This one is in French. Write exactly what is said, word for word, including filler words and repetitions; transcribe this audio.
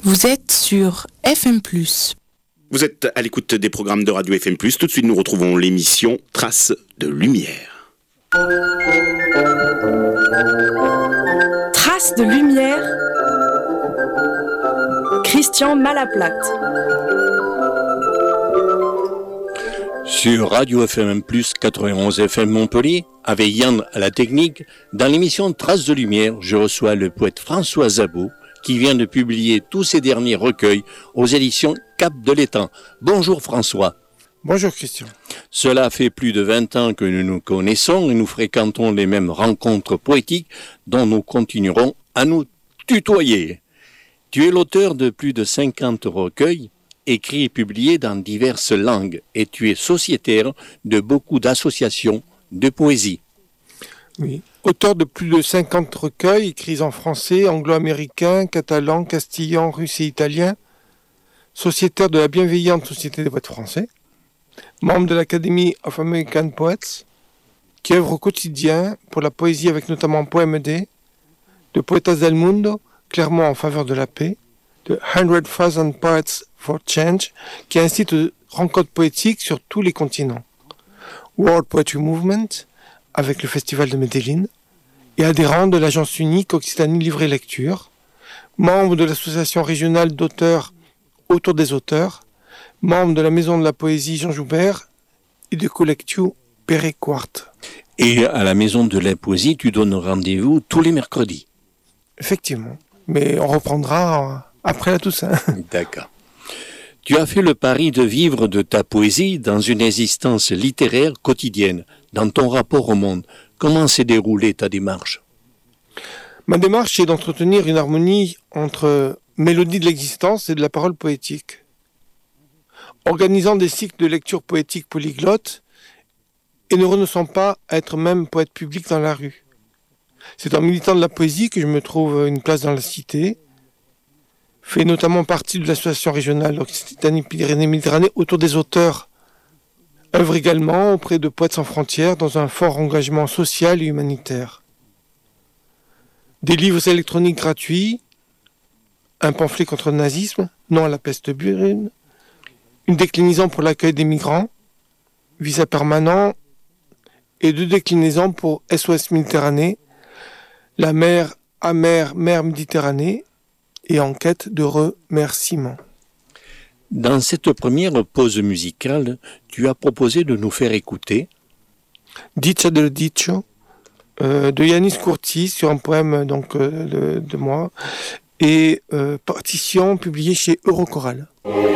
Vous êtes sur F M plus. Vous êtes à l'écoute des programmes de Radio F M plus. Tout de suite, nous retrouvons l'émission Traces de lumière. Traces de lumière. Christian Malaplate. Sur Radio F M plus quatre-vingt-onze F M Montpellier, avec Yann à la technique, dans l'émission Traces de lumière, je reçois le poète François Zabot, qui vient de publier tous ses derniers recueils aux éditions Cap de l'Étang. Bonjour François. Bonjour Christian. Cela fait plus de vingt ans que nous nous connaissons et nous fréquentons les mêmes rencontres poétiques dont nous continuerons à nous tutoyer. Tu es l'auteur de plus de cinquante recueils, écrits et publiés dans diverses langues, et tu es sociétaire de beaucoup d'associations de poésie. Oui. Auteur de plus de cinquante recueils écrits en français, anglo-américain, catalan, castillan, russe et italien, sociétaire de la bienveillante Société des poètes français, membre de l'Academy of American Poets, qui œuvre au quotidien pour la poésie avec notamment Poème Day, de Poetas del Mundo, clairement en faveur de la paix, de Hundred Thousand Poets for Change, qui incite aux rencontres poétiques sur tous les continents, World Poetry Movement, avec le Festival de Medellín, et adhérent de l'agence unique Occitanie Livre et Lecture, membre de l'association régionale d'auteurs autour des auteurs, membre de la Maison de la Poésie Jean Joubert et de Collectio Perequart. Et à la Maison de la Poésie, tu donnes rendez-vous tous les mercredis. Effectivement, mais on reprendra après la Toussaint. D'accord. Tu as fait le pari de vivre de ta poésie dans une existence littéraire quotidienne, dans ton rapport au monde. Comment s'est déroulée ta démarche ? Ma démarche est d'entretenir une harmonie entre mélodie de l'existence et de la parole poétique. Organisant des cycles de lecture poétique polyglotte et ne renonçant pas à être même poète public dans la rue. C'est en militant de la poésie que je me trouve une place dans la cité, fait notamment partie de l'association régionale Occitanie-Pyrénées-Méditerranée autour des auteurs, œuvre également auprès de Poètes sans frontières dans un fort engagement social et humanitaire. Des livres électroniques gratuits, un pamphlet contre le nazisme, non à la peste brune, une déclinaison pour l'accueil des migrants, visa permanent, et deux déclinaisons pour S O S Méditerranée, la mer amère, mer Méditerranée, et en quête de remerciements. Dans cette première pause musicale, tu as proposé de nous faire écouter Dicha del Dicho euh, de Yanis Curtis sur un poème donc euh, de, de moi et euh, partition publiée chez Eurochoral.